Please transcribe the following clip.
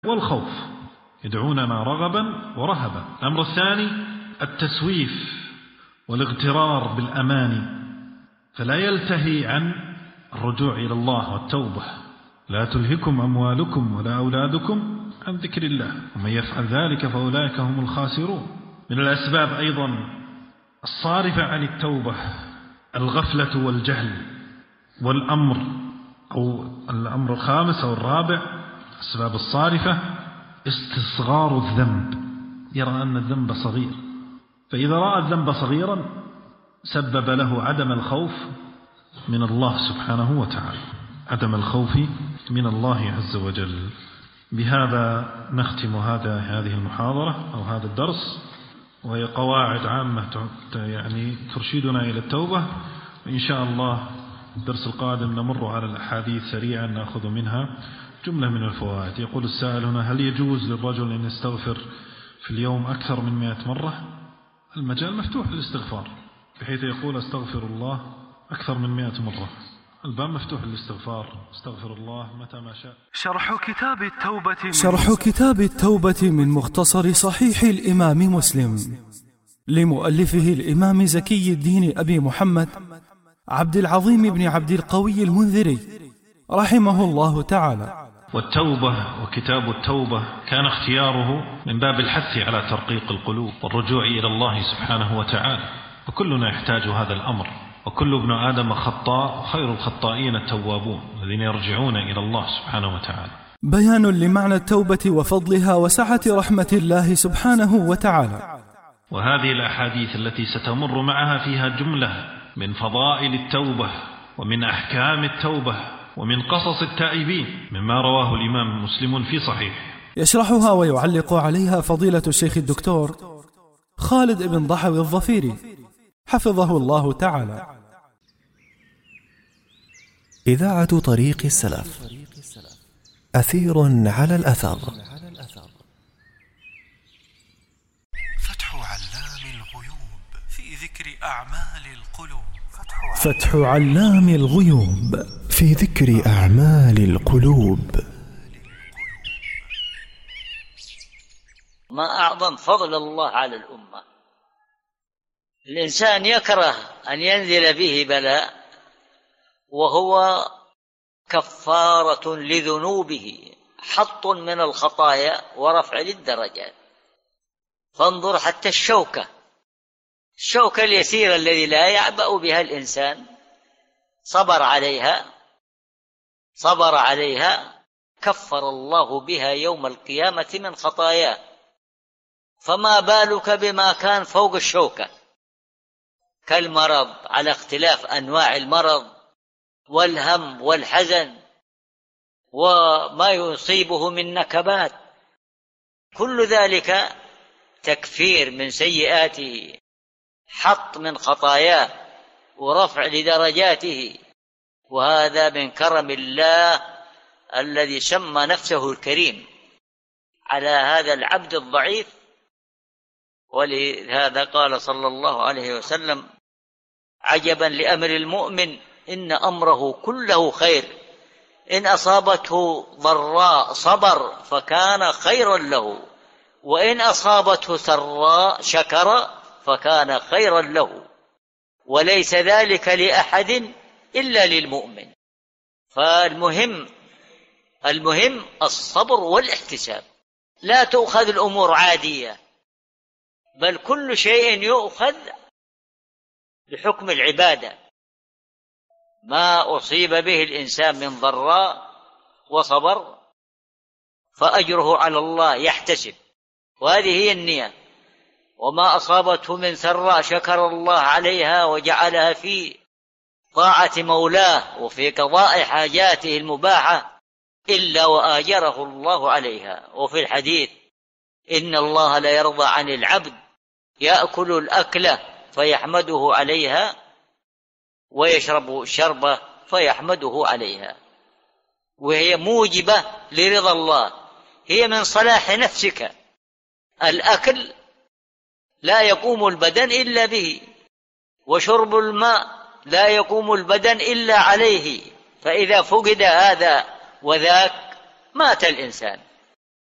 والخوف، يدعوننا رغبا ورهبا. الأمر الثاني التسويف والاغترار بالأماني، فلا يلتهي عن الرجوع إلى الله والتوبة. لا تلهكم أموالكم ولا أولادكم عن ذكر الله ومن يفعل ذلك فأولئك هم الخاسرون. من الأسباب أيضا الصارفة عن التوبة الغفلة والجهل. والأمر الخامس أو الرابع الأسباب الصارفة استصغار الذنب، يرى أن الذنب صغير، فإذا رأى الذنب صغيرا سبب له عدم الخوف من الله سبحانه وتعالى، عدم الخوف من الله عز وجل. بهذا نختم هذه المحاضرة أو هذا الدرس، وهي قواعد عامة يعني ترشدنا إلى التوبة. وإن شاء الله الدرس القادم نمر على الأحاديث سريعا نأخذ منها جملة من الفوائد. يقول السائل هنا: هل يجوز للرجل أن يستغفر في اليوم أكثر من 100 مرة؟ المجال مفتوح للاستغفار، بحيث يقول أستغفر الله أكثر من 100 مرة. الباب مفتوح للاستغفار، استغفر الله متى ما شاء. شرح كتاب التوبة من مختصر صحيح الإمام مسلم لمؤلفه الإمام زكي الدين أبي محمد عبد العظيم بن عبد القوي المنذري رحمه الله تعالى. والتوبة وكتاب التوبة كان اختياره من باب الحث على ترقيق القلوب والرجوع إلى الله سبحانه وتعالى، وكلنا يحتاج هذا الأمر، وكل ابن آدم خطاء، خير الخطائين التوابون الذين يرجعون إلى الله سبحانه وتعالى. بيان لمعنى التوبة وفضلها وسعة رحمة الله سبحانه وتعالى. وهذه الأحاديث التي ستمر معها فيها جملة من فضائل التوبة ومن أحكام التوبة ومن قصص التائبين مما رواه الإمام مسلم في صحيح. يشرحها ويعلق عليها فضيلة الشيخ الدكتور خالد بن ضحوي الظفيري حفظه الله تعالى. إذاعة طريق السلف، أثير على الأثر. فتح علام الغيوب في ذكر أعمال القلوب. فتح علام الغيوب في ذكر أعمال القلوب. ما أعظم فضل الله على الأمة. الإنسان يكره أن ينزل به بلاء وهو كفارة لذنوبه، حط من الخطايا ورفع للدرجات. فانظر حتى الشوكة اليسيرة الذي لا يعبأ بها الإنسان صبر عليها كفر الله بها يوم القيامة من خطاياه، فما بالك بما كان فوق الشوكة كالمرض، على اختلاف أنواع المرض والهم والحزن وما يصيبه من نكبات، كل ذلك تكفير من سيئاته، حط من خطاياه ورفع لدرجاته. وهذا من كرم الله الذي سمى نفسه الكريم على هذا العبد الضعيف. ولهذا قال صلى الله عليه وسلم: عجبا لأمر المؤمن إن أمره كله خير، إن أصابته ضراء صبر فكان خيرا له، وإن أصابته سراء شكر فكان خيرا له، وليس ذلك لأحد إلا للمؤمن. فالمهم الصبر والاحتساب، لا تؤخذ الأمور عادية، بل كل شيء يؤخذ بحكم العبادة. ما أصيب به الإنسان من ضراء وصبر فأجره على الله يحتسب، وهذه هي النية. وما أصابته من سراء شكر الله عليها وجعلها في طاعة مولاه وفي قضاء حاجاته المباحة إلا وآجره الله عليها. وفي الحديث: إن الله لا يرضى عن العبد يأكل الأكلة فيحمده عليها ويشرب الشربة فيحمده عليها، وهي موجبة لرضا الله، هي من صلاح نفسك. الأكل لا يقوم البدن إلا به، وشرب الماء لا يقوم البدن إلا عليه، فإذا فقد هذا وذاك مات الإنسان.